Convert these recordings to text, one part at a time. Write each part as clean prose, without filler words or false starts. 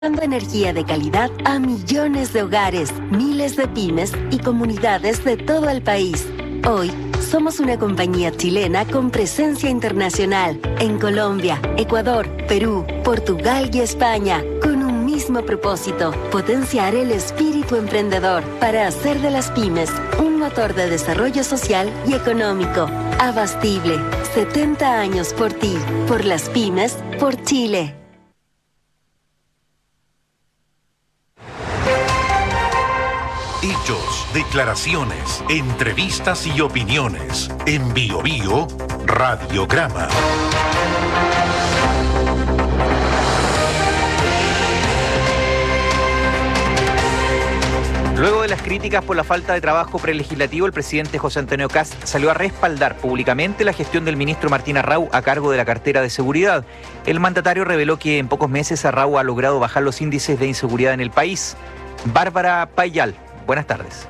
dando energía de calidad a millones de hogares, miles de pymes y comunidades de todo el país. Hoy, somos una compañía chilena con presencia internacional en Colombia, Ecuador, Perú, Portugal y España, con un mismo propósito: potenciar el espíritu emprendedor para hacer de las pymes un motor de desarrollo social y económico. Abastible, 70 años por ti, por las pymes, por Chile. Hechos, declaraciones, entrevistas y opiniones. En Bio Bio Radiograma. Luego de las críticas por la falta de trabajo prelegislativo, el presidente José Antonio Kast salió a respaldar públicamente la gestión del ministro Martín Arrau a cargo de la cartera de seguridad. El mandatario reveló que en pocos meses Arrau ha logrado bajar los índices de inseguridad en el país. Bárbara Payal, buenas tardes.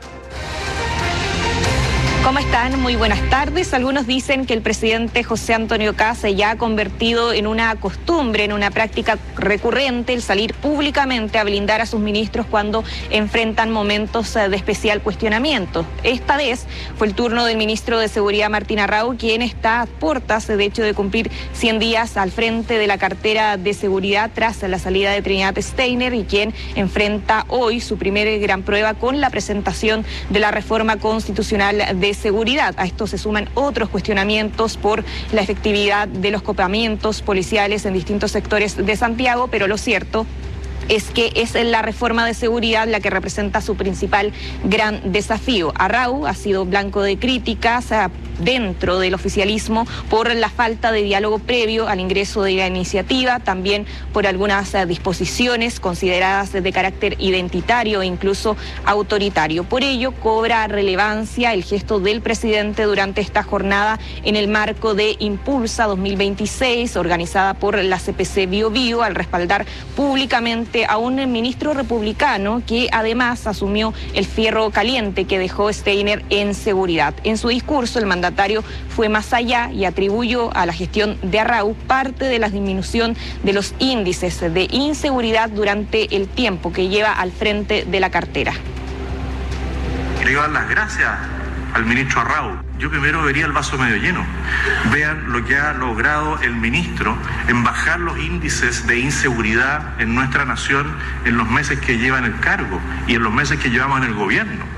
¿Cómo están? Muy buenas tardes. Algunos dicen que el presidente José Antonio Kast ya ha convertido en una costumbre, en una práctica recurrente, el salir públicamente a blindar a sus ministros cuando enfrentan momentos de especial cuestionamiento. Esta vez fue el turno del ministro de Seguridad, Martín Arrau, quien está a puertas, de hecho, de cumplir 100 días al frente de la cartera de seguridad tras la salida de Trinidad Steiner, y quien enfrenta hoy su primera gran prueba con la presentación de la reforma constitucional de seguridad. A esto se suman otros cuestionamientos por la efectividad de los copamientos policiales en distintos sectores de Santiago, pero lo cierto es que es la reforma de seguridad la que representa su principal gran desafío. Arrau ha sido blanco de críticas dentro del oficialismo por la falta de diálogo previo al ingreso de la iniciativa, también por algunas disposiciones consideradas de carácter identitario e incluso autoritario. Por ello, cobra relevancia el gesto del presidente durante esta jornada en el marco de Impulsa 2026, organizada por la CPC Bio Bio, al respaldar públicamente a un ministro republicano que además asumió el fierro caliente que dejó Steiner en seguridad. En su discurso, el mandatario fue más allá y atribuyó a la gestión de Arrau parte de la disminución de los índices de inseguridad durante el tiempo que lleva al frente de la cartera. Quiero dar las gracias al ministro Arrau. Yo primero vería el vaso medio lleno. Vean lo que ha logrado el ministro en bajar los índices de inseguridad en nuestra nación en los meses que lleva en el cargo y en los meses que llevamos en el gobierno.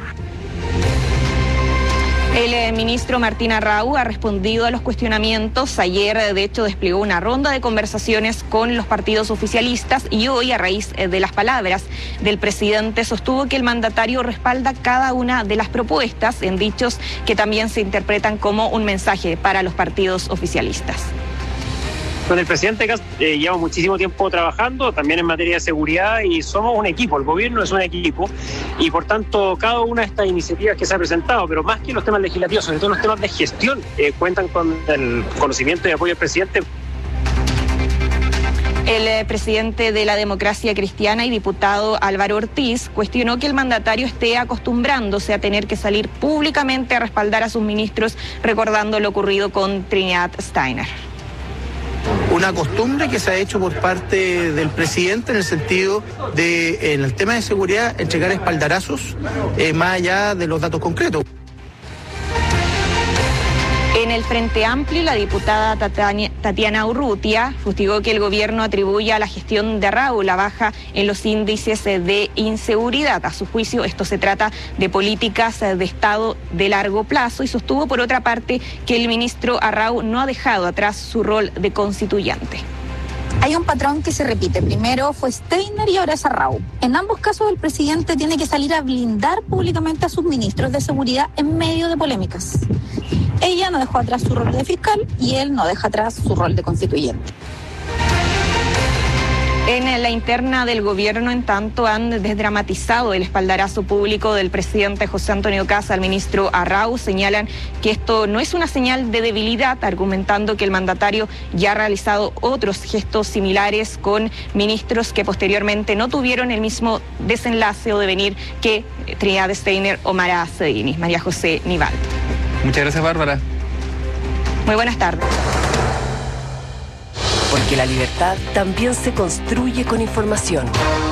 El ministro Martín Arrau ha respondido a los cuestionamientos. Ayer, de hecho, desplegó una ronda de conversaciones con los partidos oficialistas y hoy, a raíz de las palabras del presidente, sostuvo que el mandatario respalda cada una de las propuestas, en dichos que también se interpretan como un mensaje para los partidos oficialistas. Con el presidente Kast llevamos muchísimo tiempo trabajando también en materia de seguridad y somos un equipo, el gobierno es un equipo y por tanto cada una de estas iniciativas que se ha presentado, pero más que los temas legislativos, sobre todo los temas de gestión, cuentan con el conocimiento y apoyo del presidente. El presidente de la Democracia Cristiana y diputado Álvaro Ortiz cuestionó que el mandatario esté acostumbrándose a tener que salir públicamente a respaldar a sus ministros, recordando lo ocurrido con Trinidad Steiner. Una costumbre que se ha hecho por parte del presidente en el sentido de, en el tema de seguridad, entregar espaldarazos más allá de los datos concretos. En el Frente Amplio, la diputada Tatiana Urrutia fustigó que el gobierno atribuye a la gestión de Arrau la baja en los índices de inseguridad. A su juicio, esto se trata de políticas de Estado de largo plazo y sostuvo, por otra parte, que el ministro Arrau no ha dejado atrás su rol de constituyente. Hay un patrón que se repite. Primero fue Steiner y ahora es Arrau. En ambos casos el presidente tiene que salir a blindar públicamente a sus ministros de seguridad en medio de polémicas. Ella no dejó atrás su rol de fiscal y él no deja atrás su rol de constituyente. En la interna del gobierno, en tanto, han desdramatizado el espaldarazo público del presidente José Antonio Kast al ministro Arrau. Señalan que esto no es una señal de debilidad, argumentando que el mandatario ya ha realizado otros gestos similares con ministros que posteriormente no tuvieron el mismo desenlace o devenir que Trinidad Steiner o Mara Cedini. María José Nival. Muchas gracias, Bárbara. Muy buenas tardes. Porque la libertad también se construye con información.